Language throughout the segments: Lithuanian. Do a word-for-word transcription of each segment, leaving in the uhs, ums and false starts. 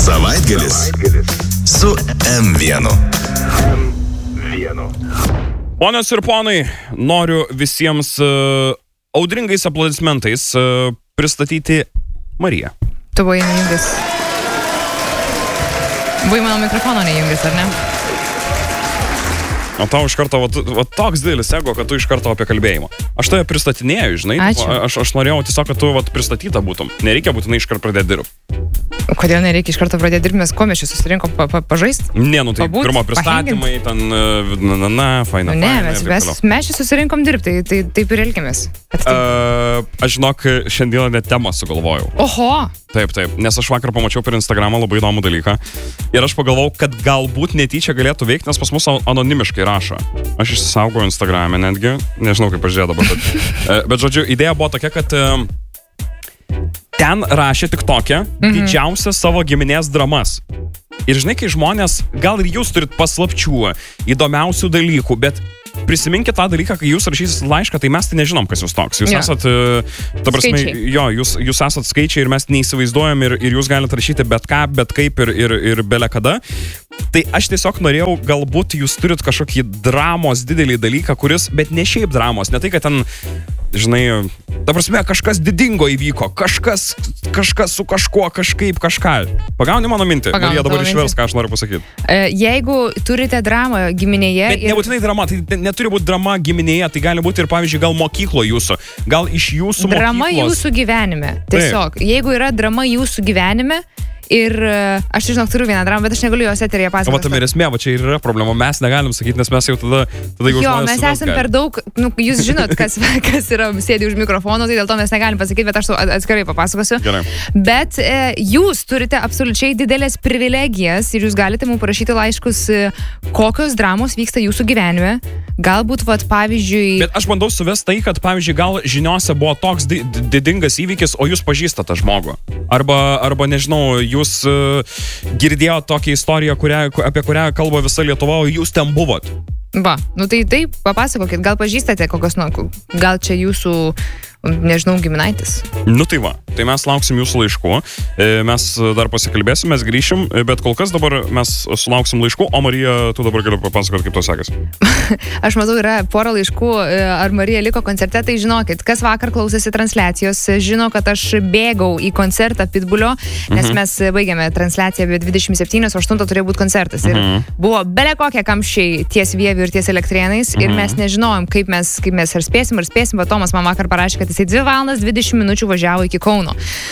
Savaitgalis su M vienu. Ponios ir ponai, noriu visiems uh, audringais aplodismentais uh, pristatyti Mariją. Tu buvai nejungęs. Buvai mano mikrofono nejungęs, ar ne? O tau iš karto, va, va, toks didelis ego, kad tu iš karto apie kalbėjimą. Aš tave pristatinėjau, žinai. Ačiū. Aš, aš norėjau tiesiog, kad tu va, pristatyta būtum. Nereikia būtinai iš karto pradėti dirbti. Kodėl nereikia iš karto pradėti dirbti, mes ko mes čia susirinkom pa, pa, pažaisti? Ne, nu tai Pabūt, pirmo pristatymai, ten, na, na, na, faina, nu, ne, faina. mes, mes, mes čia susirinkom dirbti, tai, tai taip ir elgiamės. Uh, aš žinok, šiandieną net temą sugalvojau. Oho! Taip, taip, nes aš vakar pamačiau per Instagramą labai įdomų dalyką ir aš pagalvojau, kad galbūt netyčia galėtų veikti, nes pas mus anonimiškai rašo. Aš išsisaugau Instagram'e netgi, nežinau kaip aš žiūrėjau dabar, bet, bet žodžiu, idėja buvo tokia, kad ten rašė tik tokią mhm. didžiausią savo giminės dramas. Ir žinai, kai žmonės, gal ir jūs turit paslapčių, įdomiausių dalykų, bet prisiminkit tą dalyką, kai jūs rašysit laišką, tai mes tai nežinom, kas jūs toks. Jūs ja. esat, ta prasme, Skaičiai. jo, jūs, jūs esat skaičiai ir mes neįsivaizduojam ir, ir jūs galite rašyti bet ką, bet kaip ir, ir, ir bele kada. Tai aš tiesiog norėjau, galbūt jūs turit kažkokį dramos didelį dalyką, kuris, bet ne šiaip dramos, ne tai, kad ten, žinai, ta prasme, kažkas didingo įvyko, kažkas, kažkas su kažkuo, kažkaip, kažką. Pagauni mano mintį, Marija dabar išvers, ką aš noriu pasakyti. Jeigu turite dramą giminėje... Bet ir... nebūtinai drama, tai neturi būti drama giminėje, tai gali būti ir, pavyzdžiui, gal mokyklo jūsų, gal iš jūsų mokyklos. Drama jūsų gyvenime, tiesiog. Taip. Jeigu yra drama jūsų gyvenime, ir aš, žinok, turiu vieną dramą, bet aš negaliu jos eteryje pasakoti. O tam ir esmė, va čia ir yra problema, mes negalim sakyti, nes mes jau tada... tada jo, mes esam per daug, nu, jūs žinot, kas, kas yra sėdi už mikrofono, tai dėl to mes negalim pasakyti, bet aš atskirai papasakosiu. Gerai. Bet e, jūs turite absoliučiai didelės privilegijas ir jūs galite mums parašyti laiškus, kokios dramos vyksta jūsų gyvenime. Galbūt, vat, pavyzdžiui... Bet aš bandau suvesti tai, kad, pavyzdžiui, gal žiniose buvo toks di didingas įvykis, o jūs pažįstate tą žmogų. Arba, arba nežinau, jūs uh, girdėjote tokią istoriją, kurią, apie kurią kalba visa Lietuva, o jūs ten buvot. Va, nu tai taip, papasakokit, gal pažįstate kokios, nu, gal čia jūsų, nežinau, giminaitis. Nu tai va, tai mes lauksim jūsų laiškų, mes dar pasikalbėsim, mes grįšim, bet kol kas dabar mes sulauksim laiškų, o Marija, tu dabar gali papasakoti, kaip to sekasi. Aš matau, yra pora laiškų, ar Marija liko koncerte, tai žinokit, kas vakar klausėsi transliacijos, žino, kad aš bėgau į koncertą Pitbulio, nes mhm. mes baigėme transliaciją apie dvidešimt septynios, o aštuntą turėjo būti koncertas. Ir mhm. buvo bele kokie kamščiai ties Vieviu ir ties Elektrėnais, mhm. ir mes nežinojom, kaip mes, kaip mes ar spėsim, ar spėsim, bet Tomas man vakar parašė, kad jisai dvi valandas dvidešimt minučių važiavo iki Kauno.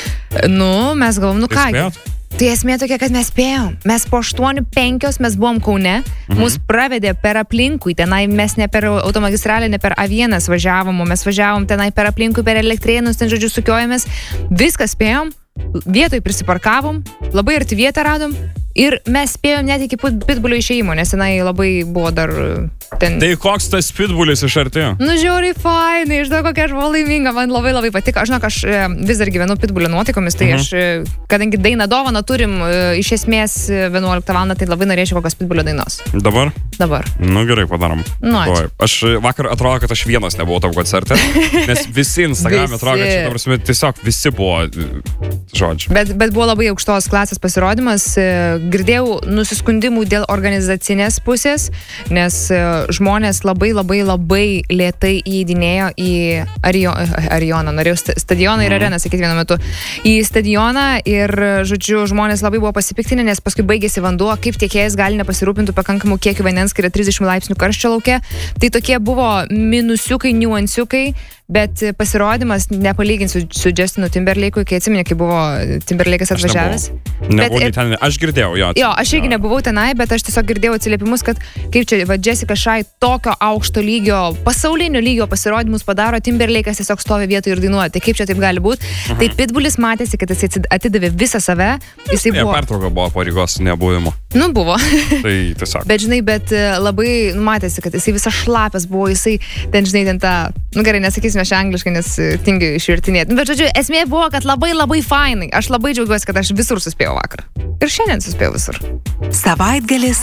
Nu, mes galvom, nu ką. Tai esmė tokia, kad mes spėjom. Mes po aštuonių penkios mes buvom Kaune, mhm. mus pravedė per aplinkui, tenai mes ne per automagistralę, ne per A vienas važiavom, mes važiavom tenai per aplinkui, per Elektrėnus, ten žodžiu sukiojomės, viską spėjom, vietoj prisiparkavom, labai arti vietą radom. Ir mes spėjom net iki Pitbulio išėjimo, nes tenai labai buvo dar ten... Tai koks tas Pitbulis iš arti? Nu, žiauriai fainai, žinau, kokia aš buvau laiminga, man labai labai patiko. Aš žinau, aš vis dar gyvenu Pitbulio nuotaikomis, tai mhm. aš, kadangi dainą dovaną turim iš esmės vienuoliktą valandą, tai labai norėčiau kokios Pitbulio dainos. Dabar? Dabar. Nu, gerai, padarom. Nu, ačiū. Aš vakar atrodo, kad aš vienas nebuvau tam koncerte, nes visi Instagram'e atrodo, kad čia, prasme, tiesiog visi buvo žodžiu. Bet, bet buvo labai aukštos klasės pasirodymas. Girdėjau nusiskundimų dėl organizacinės pusės, nes žmonės labai labai labai lėtai įeidinėjo į Ario, Arioną, norėjau stadioną ir mm. areną, sakyti vienu metu, į stadioną ir, žodžiu, žmonės labai buvo pasipiktinę, nes paskui baigėsi vanduo, kaip tiekėjas gali nepasirūpinti pakankamų kiekių vandens, kai yra trisdešimt laipsnių karščio lauke. Tai tokie buvo minusiukai, niuansiukai, bet pasirodymas nepalyginsiu su Justinu Timberlake'u, kai atsimeni, kai buvo Timberlake'as atvažiavęs. Nebuvau, bet, ten, aš girdėjau jo. Jo, aš irgi nebuvau tenai, bet aš tiesiog girdėjau atsiliepimus, kad kaip čia, va, Jessica Shy tokio aukšto lygio, pasaulinio lygio pasirodymus padaro, Timberlake'as tiesiog stovi vietoje ir dainuoja. Tai kaip čia taip gali būti? Mhm. Tai Pitbulis matėsi, kad jis atidavė visą save. Jisai ja, buvo... pertrauka buvo pareigos nebuvimo. Nu, buvo. Tai tiesiog. Bet, žinai, bet labai matėsi, kad jisai visas šlapas buvo, jisai ten, žinai, ten tą, nu gerai, nesakysime šią angliškai, nes tingiu išvirtinėti. Bet, žodžiu, esmė buvo, kad labai labai fainai. Aš labai džiaugiuosi, kad aš visur suspėjau vakar. Ir šiandien suspėjau visur. Savaitgalis